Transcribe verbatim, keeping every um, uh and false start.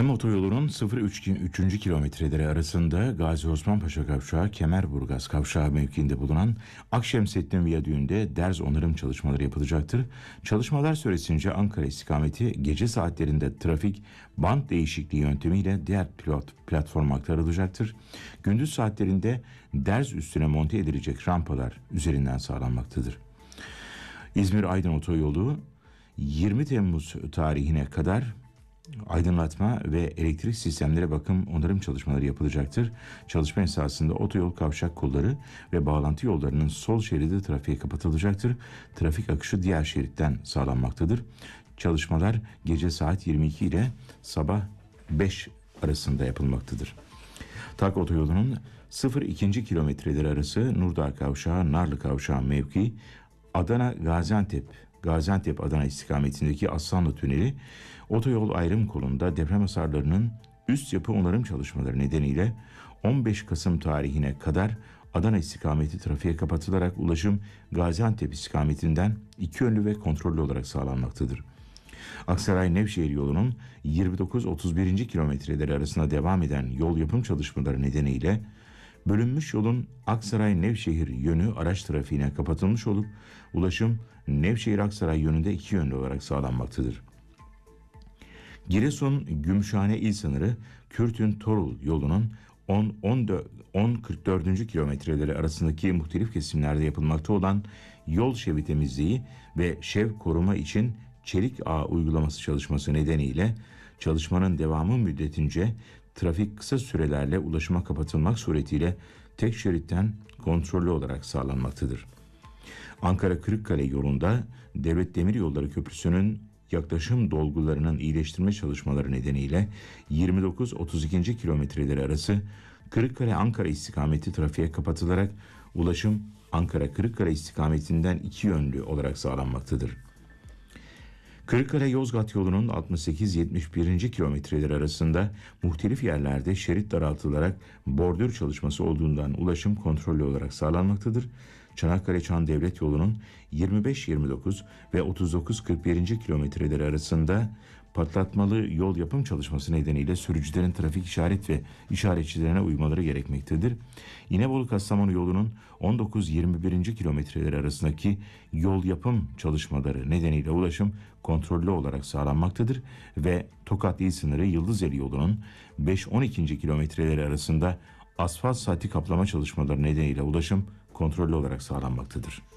Hem otoyolunun sıfır üç kilometreleri arasında Gazi Osman Paşa Kavşağı, Kemerburgaz Kavşağı mevkiinde bulunan Akşemseddin Viyadüğü'nde derz onarım çalışmaları yapılacaktır. Çalışmalar süresince Ankara istikameti gece saatlerinde trafik bant değişikliği yöntemiyle diğer pilot platforma aktarılacaktır. Gündüz saatlerinde derz üstüne monte edilecek rampalar üzerinden sağlanmaktadır. İzmir-Aydın Otoyolu yirmi Temmuz tarihine kadar aydınlatma ve elektrik sistemlere bakım onarım çalışmaları yapılacaktır. Çalışma esasında otoyol kavşak kolları ve bağlantı yollarının sol şeridi trafiğe kapatılacaktır. Trafik akışı diğer şeritten sağlanmaktadır. Çalışmalar gece saat yirmi iki ile sabah beş arasında yapılmaktadır. Tak otoyolunun sıfır iki kilometreleri arası Nurdağ Kavşağı, Narlı Kavşağı mevki, Adana Gaziantep Gaziantep Adana istikametindeki Aslanlı Tüneli otoyol ayrım kolunda deprem hasarlarının üst yapı onarım çalışmaları nedeniyle on beş Kasım tarihine kadar Adana istikameti trafiğe kapatılarak ulaşım Gaziantep istikametinden iki yönlü ve kontrollü olarak sağlanmaktadır. Aksaray-Nevşehir yolunun yirmi dokuz otuz bir kilometreleri arasında devam eden yol yapım çalışmaları nedeniyle bölünmüş yolun Aksaray-Nevşehir yönü araç trafiğine kapatılmış olup ulaşım Nevşehir-Aksaray yönünde iki yönlü olarak sağlanmaktadır. Giresun-Gümüşhane il sınırı Kürtün-Torul yolunun on kırk dört kilometreleri arasındaki muhtelif kesimlerde yapılmakta olan yol şevi temizliği ve şev koruma için çelik ağ uygulaması çalışması nedeniyle çalışmanın devamı müddetince trafik kısa sürelerle ulaşıma kapatılmak suretiyle tek şeritten kontrollü olarak sağlanmaktadır. Ankara-Kırıkkale yolunda Devlet Demiryolları Köprüsü'nün yaklaşım dolgularının iyileştirme çalışmaları nedeniyle yirmi dokuz otuz iki kilometreleri arası Kırıkkale-Ankara istikameti trafiğe kapatılarak ulaşım Ankara-Kırıkkale istikametinden iki yönlü olarak sağlanmaktadır. Kırıkkale-Yozgat yolunun altmış sekiz yetmiş bir kilometreleri arasında muhtelif yerlerde şerit daraltılarak bordür çalışması olduğundan ulaşım kontrollü olarak sağlanmaktadır. Çanakkale-Çan Devlet yolunun yirmi beş yirmi dokuz ve otuz dokuz kırk bir kilometreleri arasında patlatmalı yol yapım çalışması nedeniyle sürücülerin trafik işaret ve işaretçilerine uymaları gerekmektedir. İnebolu-Kastamonu yolunun on dokuz yirmi bir kilometreleri arasındaki yol yapım çalışmaları nedeniyle ulaşım kontrollü olarak sağlanmaktadır ve Tokat il sınırı Yıldızeli yolunun beş on iki kilometreleri arasında asfalt saati kaplama çalışmaları nedeniyle ulaşım kontrollü olarak sağlanmaktadır.